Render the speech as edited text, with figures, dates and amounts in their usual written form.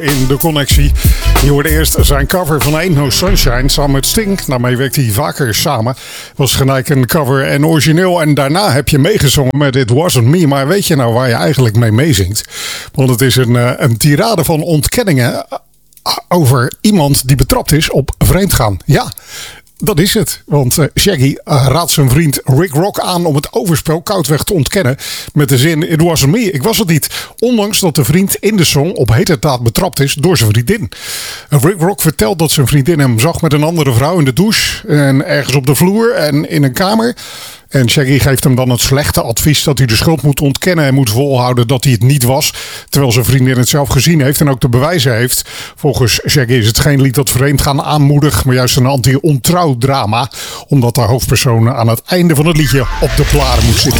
In de connectie. Je hoorde eerst zijn cover van Ain't No Sunshine samen met Sting. Daarmee werkt hij vaker samen. Was gelijk een cover en origineel. En daarna heb je meegezongen met It Wasn't Me. Maar weet je nou waar je eigenlijk mee meezingt? Want het is een tirade van ontkenningen over iemand die betrapt is op vreemdgaan. Ja, dat is het. Want Shaggy raadt zijn vriend Rick Rock aan om het overspel koudweg te ontkennen. Met de zin, it wasn't me, ik was het niet. Ondanks dat de vriend in de song op heterdaad betrapt is door zijn vriendin. Rick Rock vertelt dat zijn vriendin hem zag met een andere vrouw in de douche. En ergens op de vloer en in een kamer. En Shaggy geeft hem dan het slechte advies dat hij de schuld moet ontkennen en moet volhouden dat hij het niet was. Terwijl zijn vriendin het zelf gezien heeft en ook de bewijzen heeft. Volgens Shaggy is het geen lied dat vreemdgaan aanmoedigt, maar juist een anti-ontrouw drama. Omdat de hoofdpersoon aan het einde van het liedje op de blaren moet zitten.